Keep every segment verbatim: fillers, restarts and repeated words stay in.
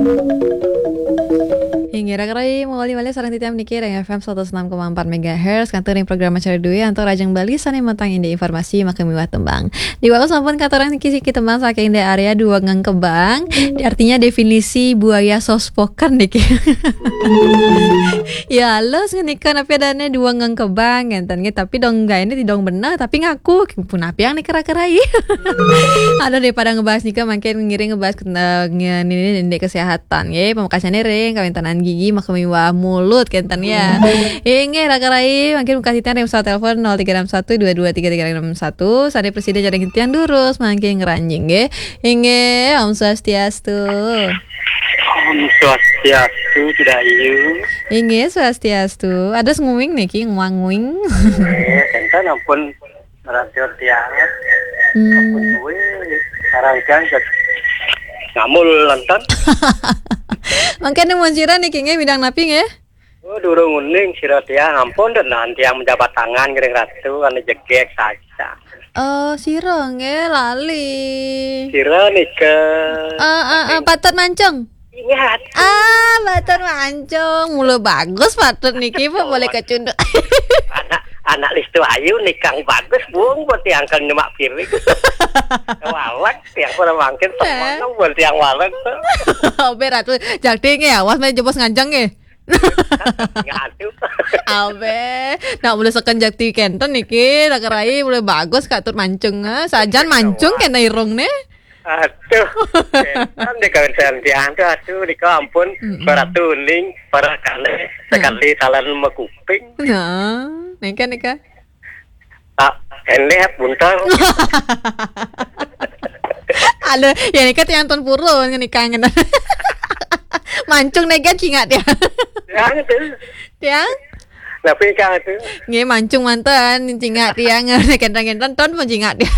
Hingga kali mawali wali sarang titiam niki dengan F M seratus enam koma empat megahertz kantor yang program acara duwe antor rajang Bali sane matang inde informasi maka miwah tembang. Di walau sampun katorang niki siki tembang saking inde area dua ngang kebang. Artinya definisi buaya sospoken niki. Ya lo ngenika napi adane dua ngang kebang enten tapi dong enggak ini dong bener tapi ngaku pun api yang nikera-kerai. Ada daripada ngebahas nika makin ngiring ngebahas ini inde kesehatan ya pemakasannya ring kawintanan gigi maka miwah mulut kenten ya. Inge rakarai makin muka titan yang usah telepon nol tiga enam satu dua dua tiga tiga enam satu sade presiden jaring tian durus makin ngeranjing ge. Inge Om Swastiastu. Om Swastiastu Cidayu. Inge Swastiastu. Ada nguing niki nguang-nguing. Eh, kenten ampun radio tiang. Ampun kuwi sarangkan ngamul lantan. Mangkene mun sira niki nge bidang napi nge. Oh durung uning sira tiang ampun dan nanti yang menjabat tangan gering ratu anu jegek saja. Oh sira nge lali. Sira nika. Eh eh eh patut mancung. Ingat. Ah, patut mancung. Mulu bagus patut niki po boleh kecunduk. Anak anak listu ayu nikang bagus buang buat tiang kan nyemak piring. Walak tiang pada mangkin semangat buat tiang walak tuh. Berat tuh jakting ya, awas main jebos nganceng ya. Ngadu. Abe, nak boleh sekan jakti kenten niki, nak kerai boleh bagus katur mancung ah, sajan mancung kena irung ne. Aduh, kan di kawasan tiang tuh aduh di kampun para tuning para kane sekali talan mekuping. Nah, nika nika. Ah, endeh buntar. Ada, ya nika tiang ton puro nikah ngena. Mancung nega cingat dia. Tiang itu. Tiang? Tapi kan itu. Nge mancung mantan cingat tiang kentang-kentang ton pun cingat dia.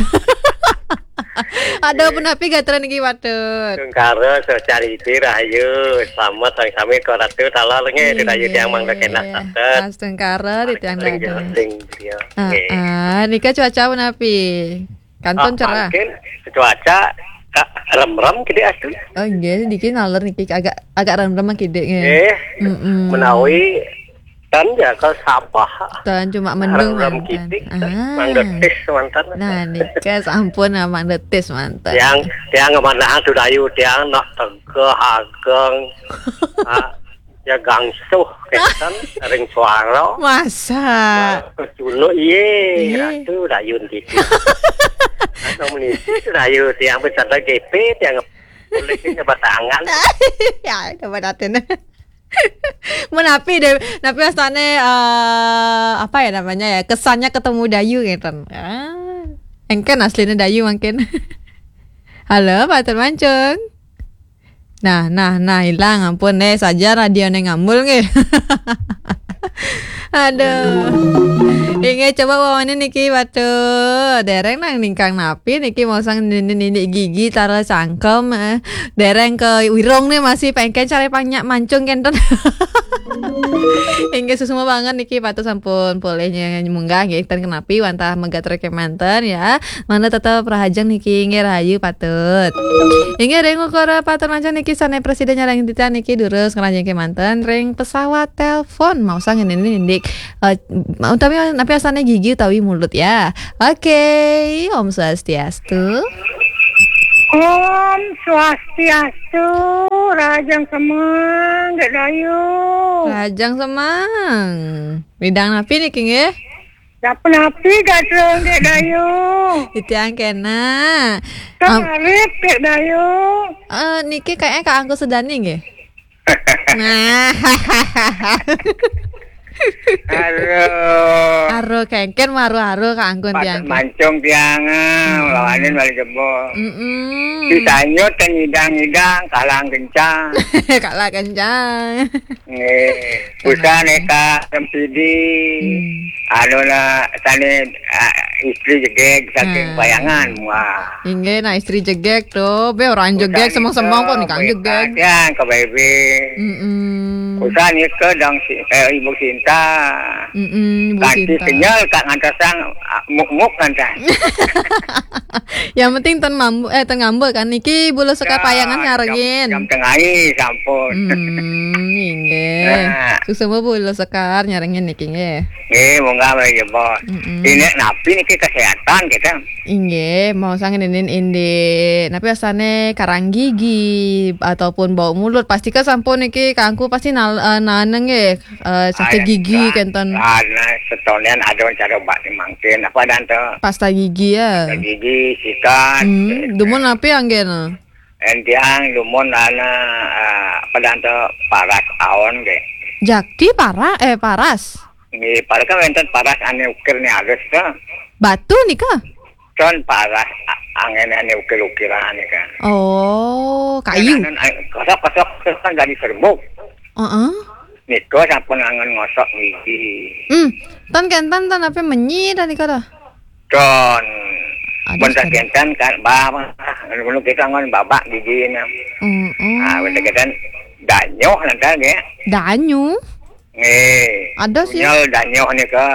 Ada pun api gataran iki watut. Tungkara so cari dirayu sama sang sami ko ratu tala lenge dirayu tiang mangga kena satet. Mas tungkara di tiang dadang. Dia. Ah, nika cuaca pun api. Kanton cerah. Mungkin cuaca rem-rem gede asu. Oh nggih, dikit naler niki agak agak rem-rem kide nge. Eh. Menawi dan ya ke sapah. Dan cuma mendung mantan. Ah. Mangdetis mantan. Nah, nika sampun mangdetis mantan. Yang yang mana sudayu tiang nak tegeh ageng. Ya gangsuh kesan ring suara. Masa. Dulu iye ratu dayun gitu. Atau menisi dayu tiang besar lagi G P tiang boleh nyebat tangan. Ya, coba datin. Menapi deh, napi asane uh, apa ya namanya ya? Kesannya ketemu Dayu gitu. Ah, engken aslinya Dayu mungkin. Halo, Pak Termancung. Nah, nah, nah hilang ampun deh saja radio neng ngambul nge. Aduh. Inge coba wawane niki batu dereng nang ningkang napi niki mau sang nini gigi taruh cangkem eh. Dereng ke wirong nih masih pengen cari banyak mancung kenten. Inge susuma banget niki batu sampun bolehnya munggah nggih ten kenapi wantah megater kemanten ya. Mana tetap rahajang niki inge rahayu patut. Inge reng ukura patut mancung niki sane presiden nyarang titan niki durus ngerajang kemanten ring pesawat telepon mau sang ini nindik uh, tapi tapi asalnya gigi utawi mulut ya. Oke, okay. Om Swastiastu. Om Swastiastu, Rajang Semang, Dek Dayu. Rajang Semang. Bidang napi nih king ya? Dapat napi gatrong Dek Dayu. Itu yang kena. Karip Dek Dayu. Eh, uh, niki kayaknya Kak Angku Sedani nggih. Nah. Aduh. Aro kengken maru aro Kak Anggun tiang. Mancung tiang lawanin balik jebol. Heeh. Ditanyut ten idang-idang kalang kencang. Kalah kencang. Nggih. Usaha neka sempidi. Anu na tani istri jegek saking bayangan. Wah. Inge na istri jegek tuh. Be orang jegek semang-semang kok nikang jegek. Ya, ke baby. Heeh. Usaha ni ke dong si eh, Ibu Sinta. Mm-mm, Ibu Ganti Sinta. kenyal kak ngantasan muk-muk ngantas. Yang penting ten mambu eh ten ngambek kan iki bulu seka payangan ngarengin. Jam tengahi sampun. Hmm, inge. Nah. Susah bulu sekar nyarengin niki nge. Eh, munggah lagi bos. Mm-mm. Ini napi niki kesehatan kita. Inge, mau sanginin indi. Tapi asane karang gigi ataupun bau mulut pasti kan sampun niki kangku pasti nal uh, naneng nge uh, sakit gigi kenten Karena setonian ada cara obat mangkin apa dan tuh pasta gigi ya. gigi sikat. Hmm, dumun api anggena. Entiang lumon ana uh, apa dan tuh paras aon ge. Jakti parah eh paras. Ini paras kan enten paras ane ukir ni halus tuh. Batu nih kah? Con paras angin ane ukir-ukiran ni kan. Oh, kayu. Kosok-kosok kan jadi serbuk. Heeh. Niko sampun angen ngosok gigi. Hmm, tan kentan tan apa menyi dan ika dah. Con Ada bentar sekali. kentan kan baba. Dulu kita ngon babak gigi ni. Hmm, Ah, oh. bentar kentan danyo nanti ge. Danyu. Eh. Ada sih. Nyol danyo ni ke.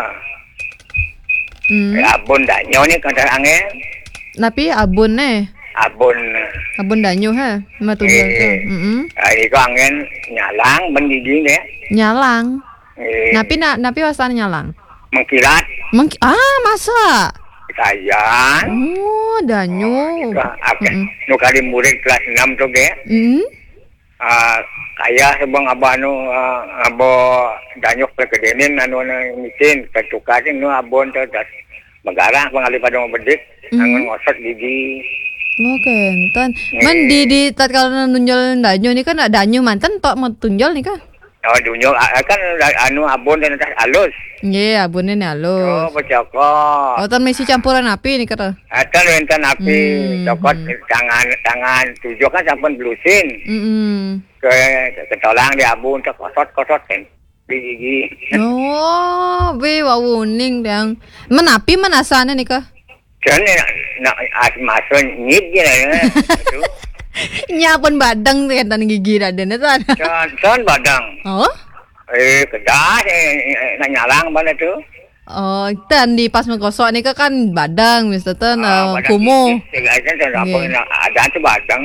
Hmm. Abun danyo ni kan angin. Tapi abun eh. Abun. Abun danyu ha. Matunggal tu. Eh. Hmm. Ah, ini ko angin nyalang ben gigi ni. Nyalang. Eh. Napi na napi wasan nyalang. Mengkilat. Meng ah masa. Sayang. Oh, danyu. Apa? Mm-mm. Nu kali murid kelas enam tu ge. Hmm. Ah, kaya sebang aba anu uh, abo danyok perkedenin anu na mitin ketukarin nu abon tu das megara pengali pada bedik Mhm. angon ngosot gigi. Oh, kentan. Man di di tatkala nunjol danyu ni kan ada danyu mantan tok mau tunjol ni kah? Oh dunyok ah, kan anu abon dan atas alus. Nggih, abune ni Oh halus. pecokot. Oh, tan mesti campuran api ni kata. Atan wenten api Hmm. cokot tangan tangan tujuh kan sampun blusin Mm. ke ketolang di abon tu kosot-kosot kan di gigi. Oh, be wawuning dang. Man api man asane ni kah? Kan nak as masuk nyip je lah. Tu. Nyapun badang tu kan tan gigi raden tu. Kan kan badang. Oh? Eh kedah eh, nak nyalang mana tu? Oh, tan di pas menggosok ni kah kan badang mister tan uh, badang kumuh. gigi. Tiga kan tak apa Nggih. nak ada tu badang.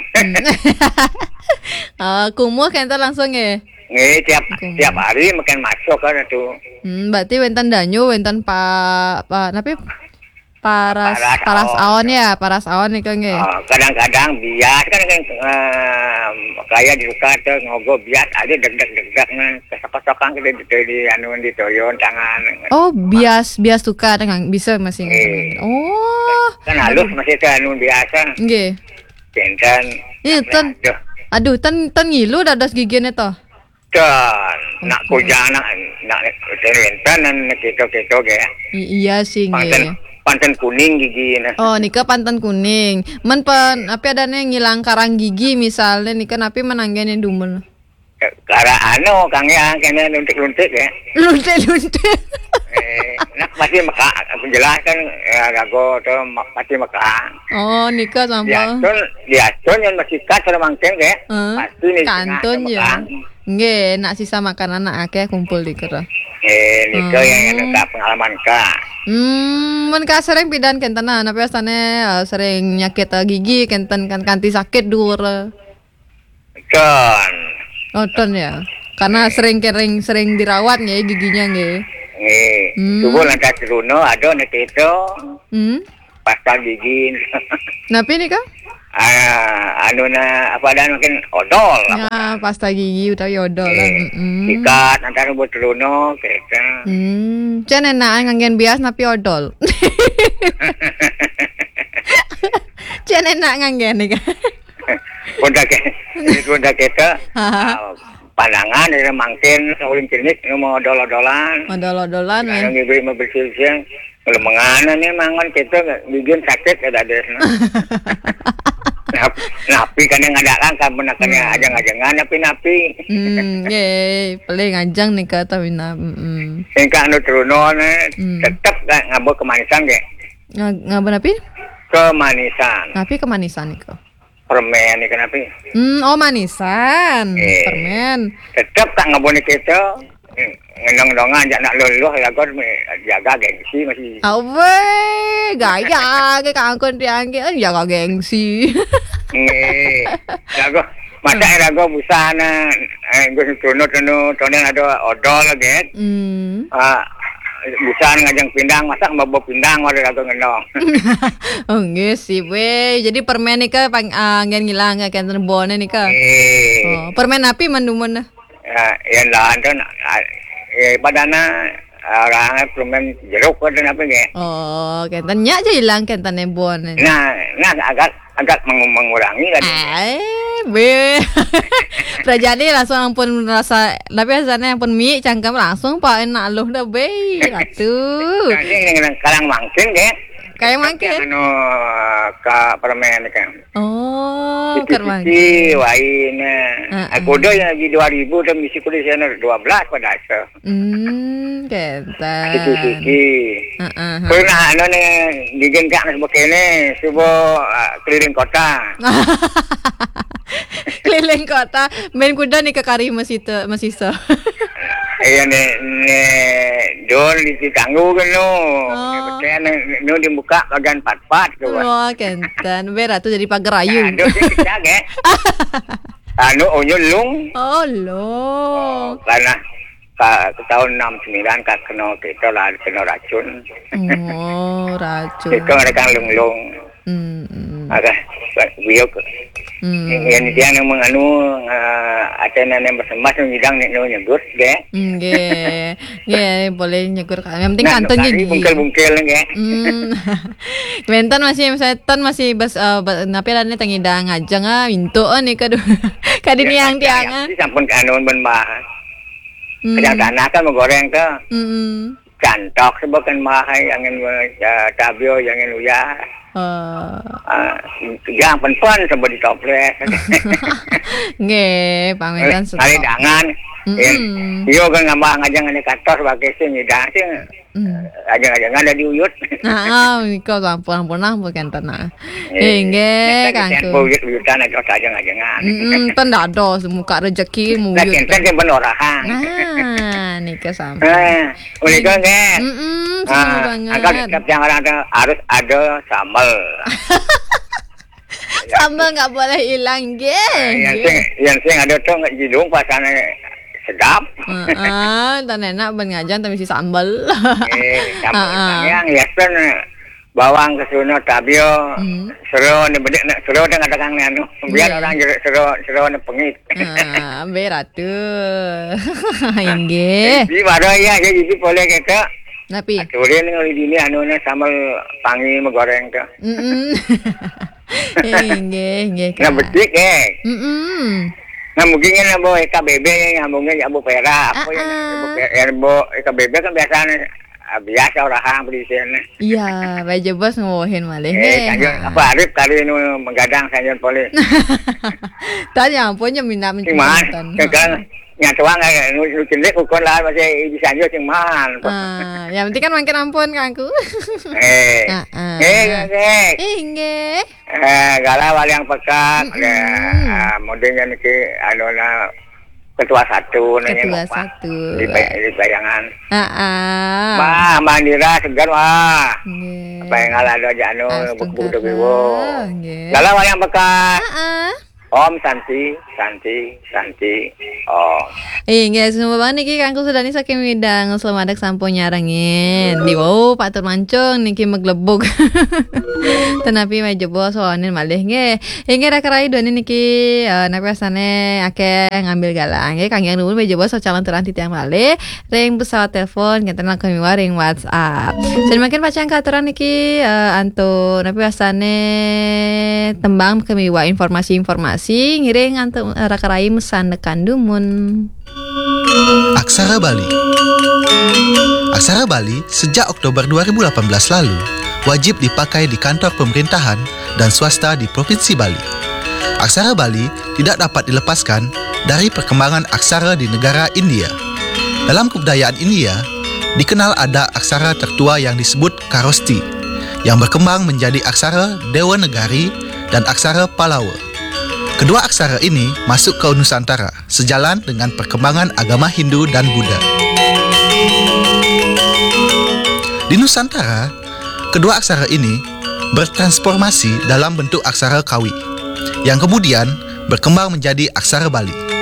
Ah, kumuh kan tan langsung eh. Ni tiap Kumuh. tiap hari makan masuk kan tu. Hmm, berarti wentan danyu, wentan pa pa napi? Paras Paras paras aon. aon ya, paras aon ni kan nggih. Ah, kadang-kadang bias kan kan uh, kaya di luka tu ngogo bias ada deg-deg-deg na kesok-kesokan kita di, di anu di toyon tangan. Oh, bias bias suka dengan bisa masih Eh. Oh, Kan halus masih tu anu biasa. nggih. Kentan. Iya, tan. Aduh. Aduh, tan tan ngilu dah das giginya toh. Dan nak Okey. kujang nak nak rentan dan keto-keto ke. I- iya sih Panten nggih. panten kuning gigi na. Oh, nika pantan kuning. Men pan apa adanya ngilang karang gigi misalnya nika napi menangganin dumel. Kara anu kang ya kena luntik-luntik ya. Lunte-lunte. Eh, nak pasti maka aku jelaskan ya gago tu mak- pasti maka. Oh, nika Dia sampah. tun dia tun yang masih kat sama mangkeng ke. Eh, Pasti ni kantun ya. Nggih, nak sisa makanan nak akeh kumpul di kera. Eh, ni ke Hmm. yang yang ka pengalaman ka. Hmm, men ka sering pidan kenten na, tapi asane uh, sering nyakit uh, gigi kenten kan kanti sakit dur. Kan. Oh, ton ya. Karena sering kering sering dirawat ya giginya nggih. Eh, Hmm. tubuh lantas runo ada nak itu Hmm. pasta gigi. Napi nih kah? Ah, anu na apa dan mungkin odol. Ya, pasta gigi udah yodol lah. Eh, Hmm. Ikat antara buat runo kita. Hmm. Cen enak nganggen bias napi odol. Cen enak nganggen nih kah? Bunda ke, bunda kita. Haha. ah, Pandangan dari mangkin sauling klinik mau odol-odolan. Odol-odolan ya. Yang ibu mau bersih-bersih. Kalau mengana nih mangan kita gigi sakit ada ada. Napi kan yang ada kan kan benar kan yang ajang-ajangan napi-napi. Hmm, ye, paling ajang nih kata Wina. Hmm. Sehingga anu teruno nih Hmm. tetap gak ngabur kemanisan ke? Ngapa napi? Kemanisan. Napi kemanisan nih kok. permen ni kenapa? Hmm, oh manisan, Eh. permen. Tetap tak ngaboni kita. Ngendong-ndongan jak nak luluh ya kau jaga gengsi masih. Awe, gaya ke kangkon tiangke an jaga gengsi. Eh. Jago masa era go busana eh go tunut tunut tonen ada odol lagi. Hmm. Ah busan ngajang pindang masak bawa pindang ada lagu ngendong. Oh nggih sih we. Jadi permen ni ke pang angin ngilang ke kenten bone ni ke. Eh. Oh, permen api mendumun. Ya, yang lain tu eh badana orang permen jeruk atau apa ke? Oh, kenten nya je hilang kenten bone. Nah, nah agak agak mengu- mengurangi kan. Ay, be. Prajadi langsung ampun rasa, tapi asalnya ampun mie cangkem langsung pak enak loh dah be. Ratu. Nah, ini dengan kalang mangkin ke? Kayak mangkin. Anu ka permen kan. Oh, kermang. Sisi wainnya. Ah, ah. Aku dah yang lagi dua ribu dan misi kuliah sana dua belas pada asal. Hmm, kenten. Sisi-sisi. Heeh. Kau nak anu ni digin kat nak sebagai ni, subuh ah, keliling kota. Keliling kota, main kuda nih ke kari masih te, masih so. Eh ni ni don di tanggu kan no. Oh. Betul ni no dibuka bagian pat-pat tu. Wah, kenten. Berat tuh jadi pagar ayu. Aduh, kita ke? Anu onyo lung. Oh, lo. Karena ka tahun enam sembilan ka kena kita lah kena racun. Oh, racun. Itu mereka lung-lung. Hmm. hmm. Agak biok. Hmm. Yang dia yang menganu ada yang bersemas ngidang nek no nyegut ke. Nggih. Nggih, boleh nyegur. Yang penting Nah, kanton kari jadi. bungkel-bungkel ke. Hmm. Bentan masih setan masih bas uh, napi lane tangidang ajang ah minto ni kadu. Kadi niang tiangan. Sampun kanun ben mah. Hmm. Kadang tanah kan menggoreng tu. Hmm. Cantok sebakan mahai angin tabio angin uya. Uh, Ah, yang pen-pen sebab di toples. nggih, pameran Kali suka. dangan. Mm-mm. Yo kan ngambang ajang ngene kantor sebagai sing ngidang sing Hmm. ajang-ajang ada diuyut. Nah, kau ampun ampun ampun kan tanah. Eh, Nggih, kan kangku. uyut-uyutan aja ajang-ajangan. Hmm, tan dado muka rezeki mu Lah yut. kenten kan benorahan. Nah, nikah sampai. Eh, boleh kan ke? Hmm, Ah, seru angkat banget. tetap yang orang ada harus ada sambal. Sambal nggak boleh hilang, Yang nggih. sing yang sing ada tuh nggak jilung pasane sedap. Heeh, tan enak ben ngajan tapi si sambal. Eh, sambal Ah, ah. yang biasa bawang kesuno tabio Hmm. seru ni bedek nak seru dengan dagang ni anu biar Yeah. orang jadi seru seru ni pengit. Ah, berat tuh. Nggih. Jadi baru ya jadi boleh kita Napi? sore ni ngoli dini anu ni sambal pangi menggoreng tu. Mm. Eh, nggih, nggih. Nah betik eh. Mm. Nah mungkin kan abo K B B yang mungkin abo pera apa Ah, yang ah. abo K B B kan biasanya ah, biasa orang beli sini. Iya, baja bos ngowohin malih Eh, nggih. kanjeng apa Arif kali nu menggadang kanjeng boleh. Tanya ampun nya minta Sing man, kan nyatuang nu nu cilik ukon lah masih bisa aja sing man. Ah, yang penting kan makin ampun kangku. Eh. Ah, ah. Eh, eh. Eh, nggih. Eh, galau wali yang pekat, Mm-mm. ya, modelnya niki anu na ketua satu nanya Ketua Bapak. satu. Di, bay- di bayangan. Heeh. Mah, mandira segar wah. Nggih. Apa yang ngalah ada aja anu buku buku biwo. Nggih. Galau wali yang pekat. Heeh. Om Santi, Santi, Santi. Oh. Eh, guys, semua banget niki kangku sudah nih saking midang selamat sampun nyarangin. Di wow, patur mancung niki meglebuk. Tenapi mah jebo soalnya malih nggih. Inggih ra kerai done niki uh, napi asane akeh ngambil galang nggih kang yang nuwun mah jebo so calon terang titiang malih ring pesawat telepon ngeten lang kami waring WhatsApp. Jadi makin pacang katuran niki uh, antu napi asane tembang kami wa informasi-informasi ngiring antu ra kerai mesan dekan dumun. Aksara Bali. Aksara Bali sejak Oktober dua ribu delapan belas lalu wajib dipakai di kantor pemerintahan dan swasta di Provinsi Bali. Aksara Bali tidak dapat dilepaskan dari perkembangan aksara di negara India. Dalam kebudayaan India, dikenal ada aksara tertua yang disebut Kharosti, yang berkembang menjadi aksara Dewanagari dan aksara Pallava. Kedua aksara ini masuk ke Nusantara sejalan dengan perkembangan agama Hindu dan Buddha. Di Nusantara, kedua aksara ini bertransformasi dalam bentuk aksara Kawi yang kemudian berkembang menjadi aksara Bali.